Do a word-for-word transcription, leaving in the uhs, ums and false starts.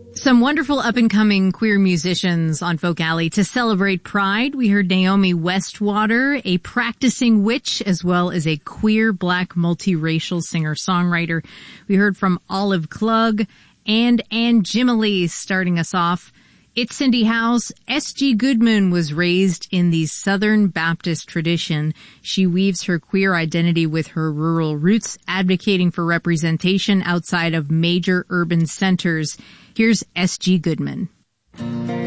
Some wonderful up-and-coming queer musicians on Folk Alley to celebrate Pride. We heard Naomi Westwater, a practicing witch, as well as a queer black multiracial singer-songwriter. We heard from Olive Klug and Ann Jimily starting us off. It's Cindy House. S G Goodman was raised in the Southern Baptist tradition. She weaves her queer identity with her rural roots, advocating for representation outside of major urban centers. Here's S G Goodman.